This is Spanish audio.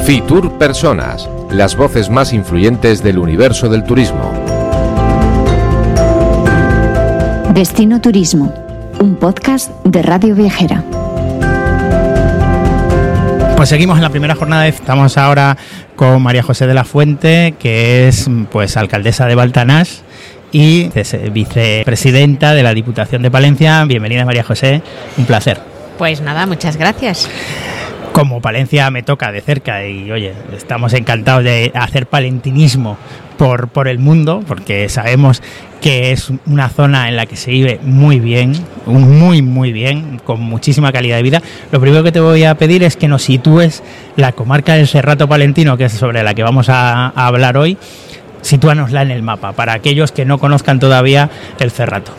Fitur Personas, las voces más influyentes del universo del turismo. Destino Turismo, un podcast de Radio Viajera. Pues seguimos en la primera jornada. Estamos ahora con María José de la Fuente, que es pues alcaldesa de Baltanás y vicepresidenta de la Diputación de Palencia. Bienvenida, María José, un placer. Pues nada, muchas gracias. Como Palencia me toca de cerca y oye, estamos encantados de hacer palentinismo por el mundo, porque sabemos que es una zona en la que se vive muy bien, muy bien, con muchísima calidad de vida. Lo primero que te voy a pedir es que nos sitúes la comarca del Cerrato Palentino, que es sobre la que vamos a hablar hoy. Sitúanosla en el mapa, para aquellos que no conozcan todavía el Cerrato.